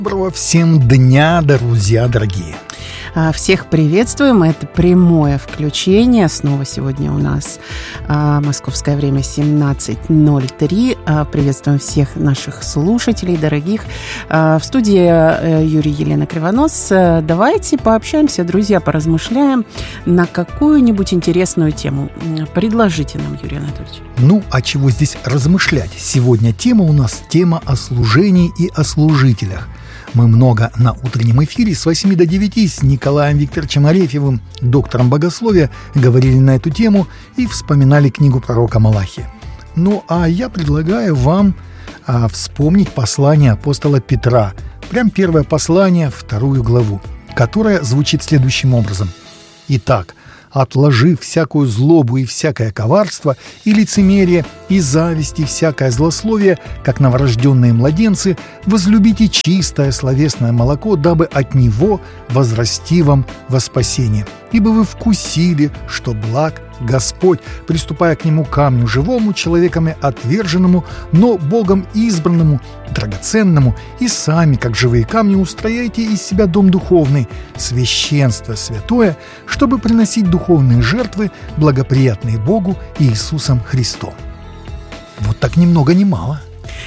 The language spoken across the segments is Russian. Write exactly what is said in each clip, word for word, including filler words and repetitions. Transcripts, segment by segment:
Доброго всем дня, друзья дорогие! Всех приветствуем. Это прямое включение. Снова сегодня у нас а, московское время семнадцать ноль три. А, приветствуем всех наших слушателей, дорогих. А, в студии а, Юрий, Елена Кривонос. А, давайте пообщаемся, друзья, поразмышляем на какую-нибудь интересную тему. Предложите нам, Юрий Анатольевич. Ну, а чего здесь размышлять? Сегодня тема у нас тема о служении и о служителях. Мы много на утреннем эфире с восьми до девяти с Николаем Викторовичем Арефьевым, доктором богословия, говорили на эту тему и вспоминали книгу пророка Малахия. Ну, а я предлагаю вам а, вспомнить послание апостола Петра, прям первое послание, вторую главу, которое звучит следующим образом. «Итак, отложив всякую злобу и всякое коварство, и лицемерие, и зависть, и всякое злословие, как новорожденные младенцы, возлюбите чистое словесное молоко, дабы от него возрасти вам во спасение. Ибо вы вкусили, что благ Господь, приступая к нему камню живому, человеками отверженному, но Богом избранному, драгоценному, и сами, как живые камни, устрояйте из себя дом духовный, священство святое, чтобы приносить духовные жертвы, благоприятные Богу и Иисусом Христом». Вот так ни много ни мало.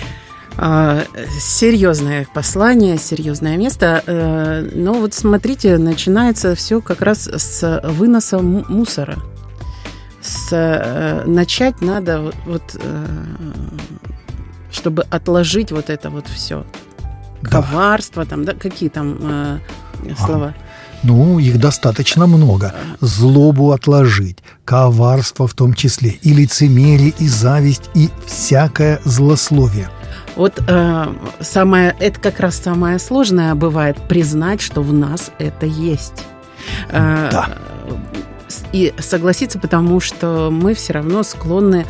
Серьезное послание, серьезное место. Но вот смотрите, начинается все как раз с выноса мусора. С, начать надо вот, чтобы отложить вот это вот все. Да. Коварство, там, да, какие там э, слова? А, ну, их достаточно много. Злобу отложить, коварство в том числе, и лицемерие, и зависть, и всякое злословие. Вот э, самое, это как раз самое сложное бывает, признать, что в нас это есть. Э, да. И согласиться, потому что мы все равно склонны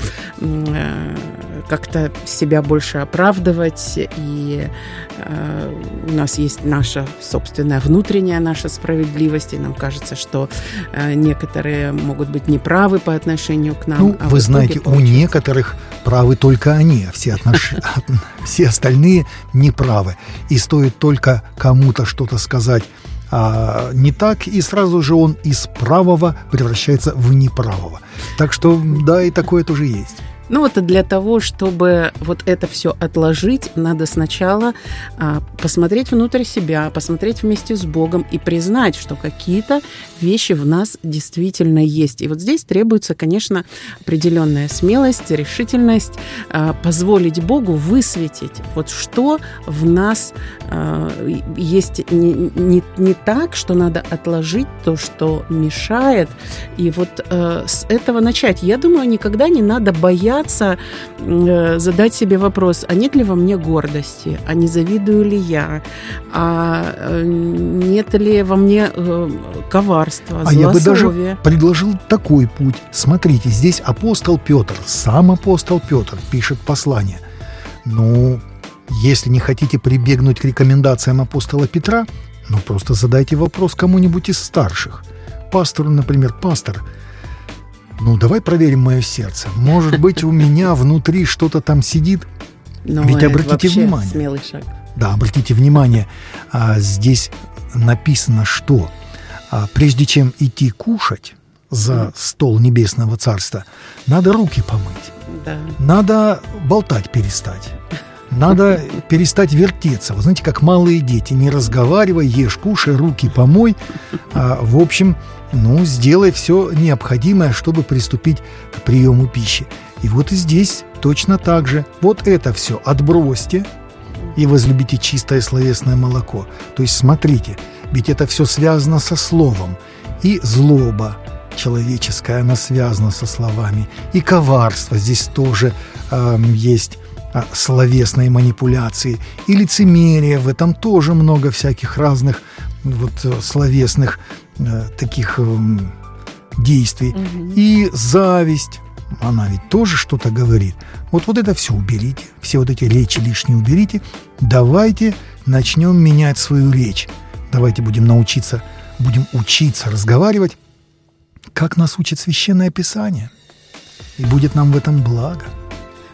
э, как-то себя больше оправдывать, и э, у нас есть наша собственная внутренняя наша справедливость, и нам кажется, что э, некоторые могут быть неправы по отношению к нам. Ну, а вы знаете, у некоторых правы только они, а все, отнош... все остальные неправы. И стоит только кому-то что-то сказать А не так, и сразу же он из правого превращается в неправого. Так что, да, и такое тоже есть. Ну вот для того, чтобы вот это все отложить, надо сначала а, посмотреть внутрь себя, посмотреть вместе с Богом и признать, что какие-то вещи в нас действительно есть. И вот здесь требуется, конечно, определенная смелость, решительность, а, позволить Богу высветить, вот что в нас а, есть не, не, не так, что надо отложить то, что мешает, и вот а, с этого начать. Я думаю, никогда не надо бояться задать себе вопрос, а нет ли во мне гордости, а не завидую ли я, а нет ли во мне коварства, а злословия. А я бы даже предложил такой путь. Смотрите, здесь апостол Петр, сам апостол Петр пишет послание. Ну, если не хотите прибегнуть к рекомендациям апостола Петра, ну, просто задайте вопрос кому-нибудь из старших. Пастору, например, пастор, ну, давай проверим мое сердце. Может быть, у меня внутри что-то там сидит. Но ведь обратите внимание. Смелый шаг. Да, обратите внимание, а, здесь написано, что а, прежде чем идти кушать за стол Небесного Царства, надо руки помыть. Да. Надо болтать перестать. Надо перестать вертеться. Вы знаете, как малые дети. Не разговаривай, ешь, кушай, руки помой. А, в общем, ну, сделай все необходимое, чтобы приступить к приему пищи. И вот и здесь точно так же. Вот это все отбросьте и возлюбите чистое словесное молоко. То есть смотрите, ведь это все связано со словом. И злоба человеческая, она связана со словами. И коварство здесь тоже э, есть. Словесные манипуляции и лицемерие, в этом тоже много всяких разных вот словесных э, таких э, действий. Угу. И зависть, она ведь тоже что-то говорит. Вот, вот это все уберите, все вот эти речи лишние уберите. Давайте начнем менять свою речь. Давайте будем научиться, будем учиться разговаривать, как нас учит Священное Писание. И будет нам в этом благо.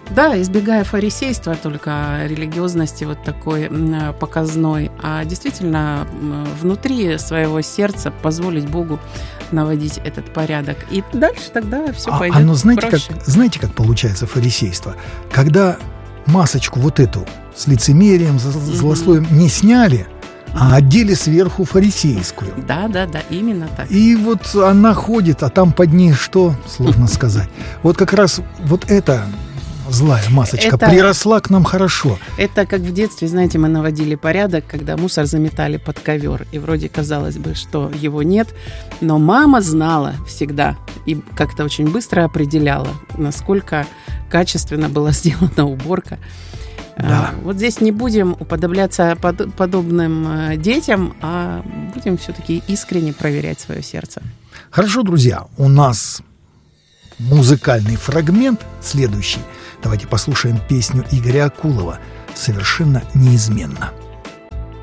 Да, избегая фарисейства, только религиозности вот такой показной, а действительно внутри своего сердца позволить Богу наводить этот порядок. И дальше тогда все а, пойдет оно, знаете, проще. Как, знаете, как получается фарисейство? Когда масочку вот эту с лицемерием, с злословием mm-hmm. не сняли, а одели сверху фарисейскую. Да, да, да, именно так. И вот она ходит, а там под ней что? Сложно сказать. Вот как раз вот эта злая масочка это, приросла к нам хорошо. Это как в детстве, знаете, мы наводили порядок, когда мусор заметали под ковер. И вроде казалось бы, что его нет, но мама знала всегда и как-то очень быстро определяла, насколько качественно была сделана уборка. Да. Вот здесь не будем уподобляться под, подобным детям, а будем все-таки искренне проверять свое сердце. Хорошо, друзья, у нас музыкальный фрагмент следующий. Давайте послушаем песню Игоря Акулова «Совершенно неизменно».